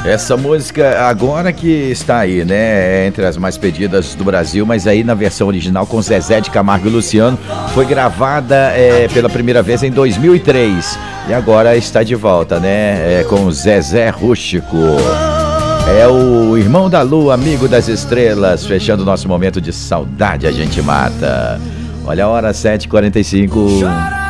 Essa música agora que está aí, né? Entre as mais pedidas do Brasil, mas aí na versão original com Zezé de Camargo e Luciano. Foi gravada pela primeira vez em 2003 e agora está de volta, né? Com Zezé Rústico. É o irmão da lua, amigo das estrelas, fechando o nosso momento de saudade a gente mata. Olha a hora, 7h45.